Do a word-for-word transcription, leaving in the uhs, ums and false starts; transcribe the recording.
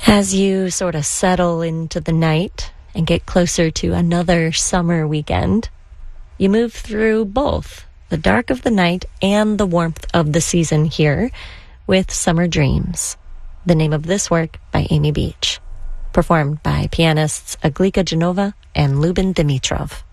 As you sort of settle into the night and get closer to another summer weekend, you move through both the dark of the night and the warmth of the season here with Summer Dreams, the name of this work by Amy Beach, performed by pianists Aglika Genova and Lubin Dimitrov.